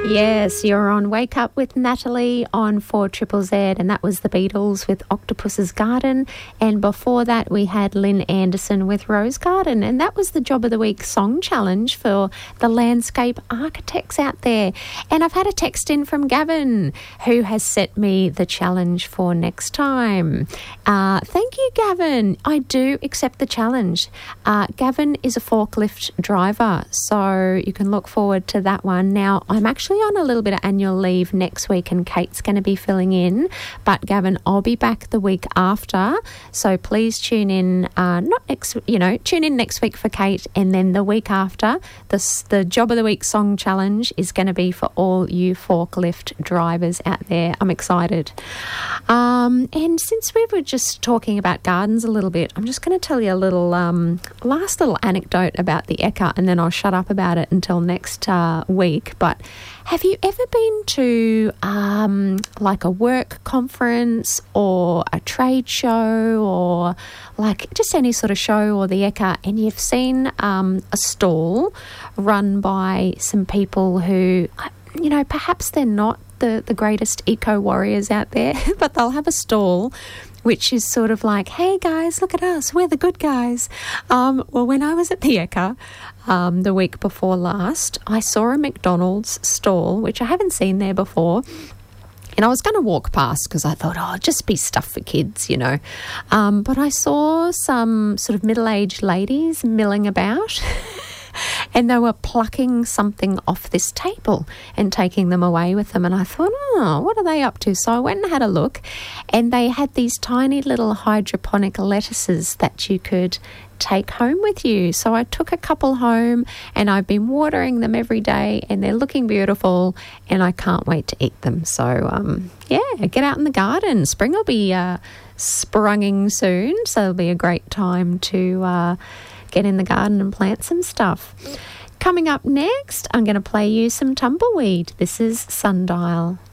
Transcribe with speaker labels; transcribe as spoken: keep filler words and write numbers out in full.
Speaker 1: Yes, you're on Wake Up with Natalie on four Triple Z, and that was the Beatles with Octopus's Garden. And before that, we had Lynn Anderson with Rose Garden, and that was the Job of the Week song challenge for the landscape architects out there. And I've had a text in from Gavin, who has set me the challenge for next time. Uh, thank you, Gavin. I do accept the challenge. Uh, Gavin is a forklift driver, so you can look forward to that one. Now, I'm actually on a little bit of annual leave next week, and Kate's going to be filling in, but Gavin, I'll be back the week after, so please tune in, uh, not next, you know, tune in next week for Kate, and then the week after, the, the Job of the Week song challenge is going to be for all you forklift drivers out there. I'm excited. Um, and since we were just talking about gardens a little bit, I'm just going to tell you a little, um, last little anecdote about the Ekka, and then I'll shut up about it until next uh, week, but have you ever been to um, like a work conference or a trade show or like just any sort of show or the Ekka, and you've seen um, a stall run by some people who, you know, perhaps they're not the, the greatest eco warriors out there, but they'll have a stall which is sort of like, hey guys, look at us, we're the good guys. Um, well, when I was at the Ekka um, the week before last, I saw a McDonald's stall, which I haven't seen there before, and I was going to walk past because I thought, oh, just be stuff for kids, you know. Um, but I saw some sort of middle-aged ladies milling about and they were plucking something off this table and taking them away with them. And I thought, oh, what are they up to? So I went and had a look, and they had these tiny little hydroponic lettuces that you could take home with you. So I took a couple home, and I've been watering them every day, and they're looking beautiful, and I can't wait to eat them. So, um, yeah, get out in the garden. Spring will be uh, sprunging soon, so it'll be a great time to uh, get in the garden and plant some stuff. Coming up next, I'm going to play you some Tumbleweed. This is Sundial.